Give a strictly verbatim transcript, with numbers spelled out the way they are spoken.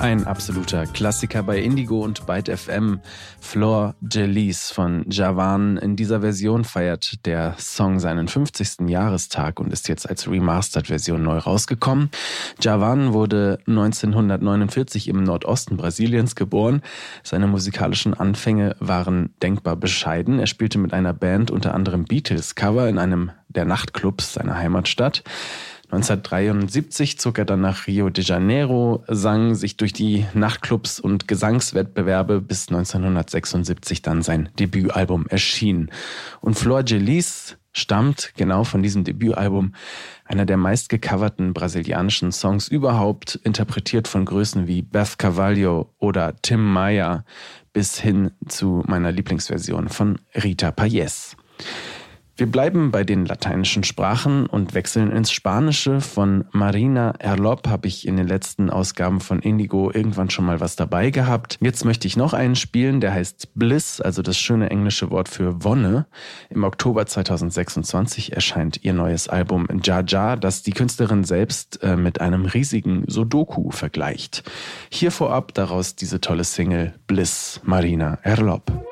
Ein absoluter Klassiker bei Indigo und Byte F M. Flor Jalice von Javan. In dieser Version feiert der Song seinen fünfzigsten Jahrestag und ist jetzt als Remastered-Version neu rausgekommen. Javan wurde neunzehnhundertneunundvierzig im Nordosten Brasiliens geboren. Seine musikalischen Anfänge waren denkbar bescheiden. Er spielte mit einer Band unter anderem Beatles-Cover in einem der Nachtclubs seiner Heimatstadt. neunzehnhundertdreiundsiebzig zog er dann nach Rio de Janeiro, sang sich durch die Nachtclubs und Gesangswettbewerbe, bis neunzehnhundertsechsundsiebzig dann sein Debütalbum erschien. Und Flor Jalice stammt genau von diesem Debütalbum, einer der meistgecoverten brasilianischen Songs überhaupt, interpretiert von Größen wie Beth Carvalho oder Tim Maia, bis hin zu meiner Lieblingsversion von Rita Payés. Wir bleiben bei den lateinischen Sprachen und wechseln ins Spanische. Von Marina Erlop habe ich in den letzten Ausgaben von Indigo irgendwann schon mal was dabei gehabt. Jetzt möchte ich noch einen spielen, der heißt Bliss, also das schöne englische Wort für Wonne. Im Oktober zweitausendsechsundzwanzig erscheint ihr neues Album Ja Ja, das die Künstlerin selbst äh, mit einem riesigen Sudoku vergleicht. Hier vorab daraus diese tolle Single Bliss, Marina Erlop.